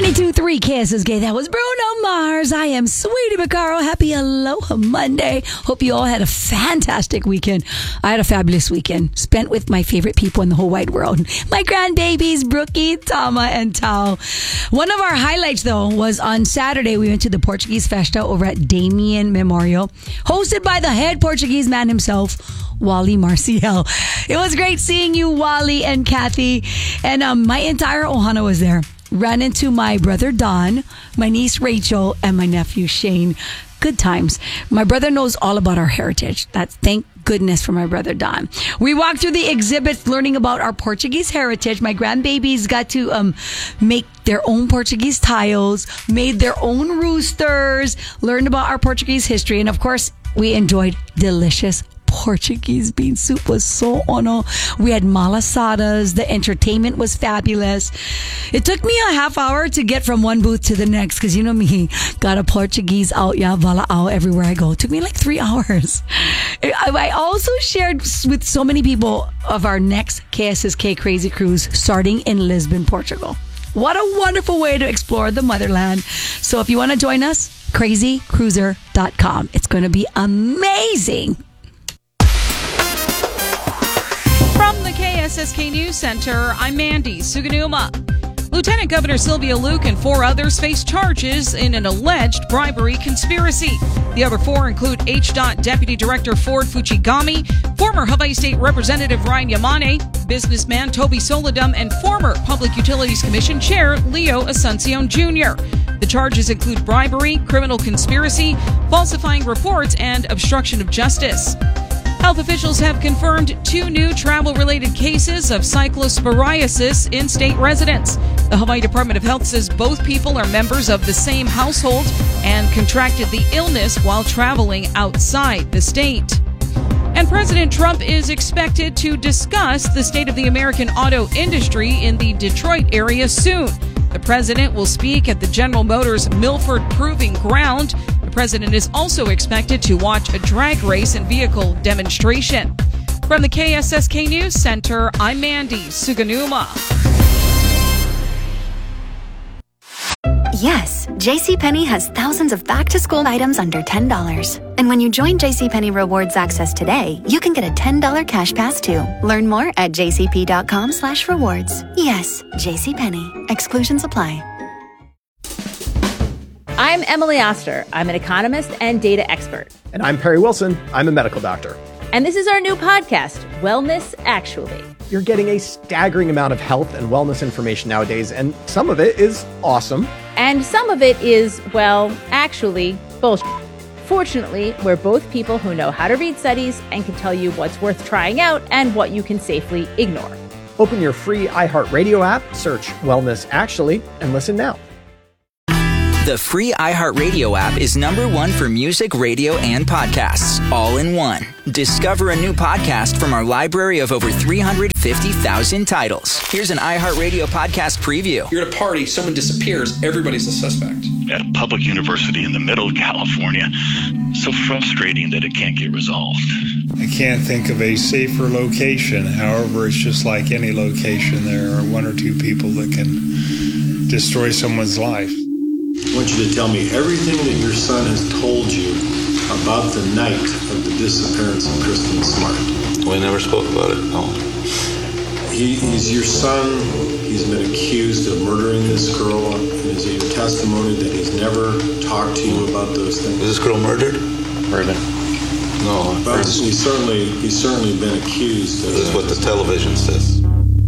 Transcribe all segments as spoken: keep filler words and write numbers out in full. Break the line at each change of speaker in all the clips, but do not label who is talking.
ninety-two point three K S S K. That was Bruno Mars. I am Sweetie Bacaro. Happy Aloha Monday. Hope you all had a fantastic weekend. I had a fabulous weekend. Spent with my favorite people in the whole wide world. My grandbabies, Brookie, Tama, and Tao. One of our highlights, though, was on Saturday. We went to the Portuguese Festa over at Damien Memorial, hosted by the head Portuguese man himself, Wally Marcial. It was great seeing you, Wally and Kathy. And um, my entire Ohana was there. Ran into my brother Don, my niece Rachel, and my nephew Shane. Good times. My brother knows all about our heritage. That's thank goodness for my brother Don. We walked through the exhibits learning about our Portuguese heritage. My grandbabies got to um, make their own Portuguese tiles, made their own roosters, learned about our Portuguese history, and of course, we enjoyed delicious Portuguese bean soup. Was so ono. We had malasadas. The entertainment was fabulous. It took me a half hour to get from one booth to the next because you know me, got a Portuguese out, yeah, valaau everywhere I go. It took me like three hours. I also shared with so many people of our next K S S K Crazy Cruise starting in Lisbon, Portugal. What a wonderful way to explore the motherland. So if you want to join us, crazy cruiser dot com. It's going to be amazing.
From the K S S K News Center, I'm Mandy Suganuma. Lieutenant Governor Sylvia Luke and four others face charges in an alleged bribery conspiracy. The other four include H D O T Deputy Director Ford Fujigami, former Hawaii State Representative Ryan Yamane, businessman Toby Solidum, and former Public Utilities Commission Chair Leo Asuncion Junior The charges include bribery, criminal conspiracy, falsifying reports, and obstruction of justice. Health officials have confirmed two new travel-related cases of cyclosporiasis in state residents. The Hawaii Department of Health says both people are members of the same household and contracted the illness while traveling outside the state. And President Trump is expected to discuss the state of the American auto industry in the Detroit area soon. The president will speak at the General Motors Milford Proving Ground. The president is also expected to watch a drag race and vehicle demonstration. From the K S S K News Center, I'm Mandy Suganuma.
Yes, JCPenney has thousands of back-to-school items under ten dollars. And when you join JCPenney Rewards Access today, you can get a ten dollars cash pass too. Learn more at jcp.com slash rewards. Yes, JCPenney. Exclusions apply.
I'm Emily Oster. I'm an economist and data expert.
And I'm Perry Wilson. I'm a medical doctor.
And this is our new podcast, Wellness Actually.
You're getting a staggering amount of health and wellness information nowadays, and some of it is awesome.
And some of it is, well, actually, bullshit. Fortunately, we're both people who know how to read studies and can tell you what's worth trying out and what you can safely ignore.
Open your free iHeartRadio app, search Wellness Actually, and listen now.
The free iHeartRadio app is number one for music, radio, and podcasts, all in one. Discover a new podcast from our library of over three hundred fifty thousand titles. Here's an iHeartRadio podcast preview.
You're at a party, someone disappears, everybody's a suspect.
At a public university in the middle of California, so frustrating that it can't get resolved.
I can't think of a safer location. However, it's just like any location. There are one or two people that can destroy someone's life.
I want you to tell me everything that your son has told you about the night of the disappearance of Kristen Smart.
We never spoke about it, no.
He, he's your son. He's been accused of murdering this girl. And is it your testimony that he's never talked to you about those things?
Is this girl murdered?
Murdered.
No.
But he's certainly, he's certainly been accused of
This is what the television says.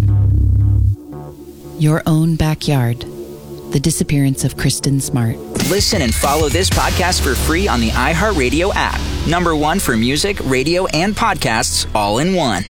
Your own backyard. The disappearance of Kristen Smart.
Listen and follow this podcast for free on the iHeartRadio app. Number one for music, radio, and podcasts, all in one.